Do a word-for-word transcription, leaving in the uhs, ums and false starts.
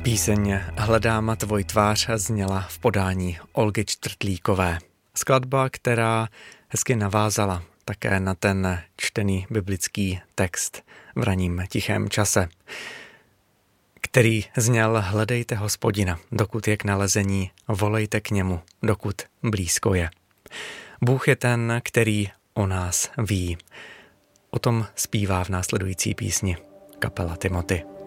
Píseň Hledám tvoj tvář zněla v podání Olgy Čtvrtlíkové. Skladba, která hezky navázala také na ten čtený biblický text v raním tichém čase, který zněl: Hledejte Hospodina, dokud je k nalezení, volejte k němu, dokud blízko je. Bůh je ten, který o nás ví. O tom zpívá v následující písni kapela Timothy.